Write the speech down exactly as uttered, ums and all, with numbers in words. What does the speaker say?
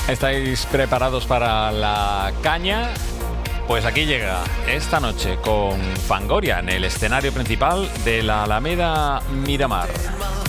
¿Estáis preparados para la caña? Pues aquí llega esta noche con Fangoria en el escenario principal de la Alameda Miramar.